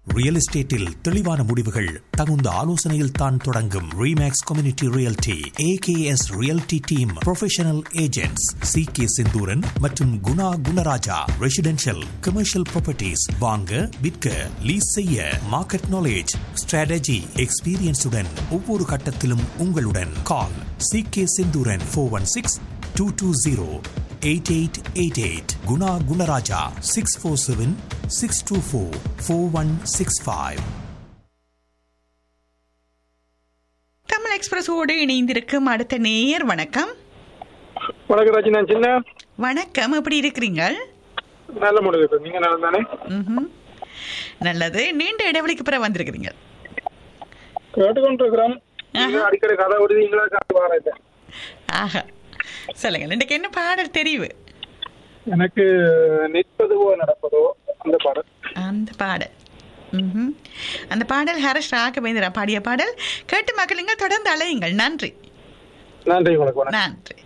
Real எஸ்டேட்டில் தெளிவான முடிவுகள் தகுந்த ஆலோசனையில் தான் தொடங்கும். Remakes community realty AKS realty team professional agents சி.கே. Senthuran மற்றும் Guna Gunaraja. Residential commercial properties வாங்க விற்க லீஸ் செய்ய மார்க்கெட் நாலேஜ் ஸ்ட்ராட்டஜி எக்ஸ்பீரியன்ஸுடன் ஒவ்வொரு கட்டத்திலும் உங்களுடன். கால் சி.கே. செந்தூரன் 416-220-8888. குணா குணராஜா 647-624-4165. தமிழ் எக்ஸ்பிரஸோடு இணைந்திருக்கும் அடுத்த நேயர். வணக்கம். வணக்கம் ராஜி, நான் சின்ன. வணக்கம், எப்படி இருக்கிறீங்க? நல்ல முடிவு. நீங்க நல்லா தானே? நல்லது. நீண்ட இடைவெளிக்கு பிறகு வந்திருக்கிறீங்க. கேட்டுக்கொண்டிருக்கிறோம். அடிக்கடி கதை விடுவீங்களா? காட்டு வாரேன். ஆஹா, சொல்லுங்க. இன்னைக்கு என்ன பாடல் தெரிவு? எனக்கு நிற்பதுவோ நடப்பதோ அந்த பாடல். அந்த பாடல் ஹரிஷ் ராகவேந்திரா பாடிய பாடல். கேட்டு மக்களுங்க தொடர்ந்து அலையுங்கள். நன்றி. நன்றி. வணக்கம். நன்றி.